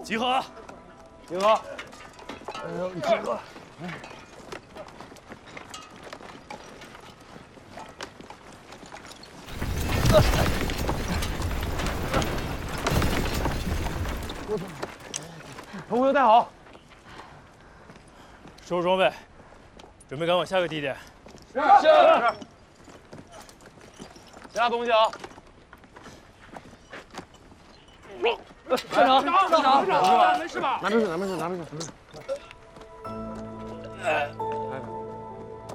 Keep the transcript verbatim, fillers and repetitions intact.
集合！ 集合！哎呦，集合！头盔都戴好， 收拾装备，准备赶往下个地点。 是是。其他东西啊。 站长，站长， 站长， 没事吧？ 拿瓶水，拿瓶水，拿瓶水，拿瓶水。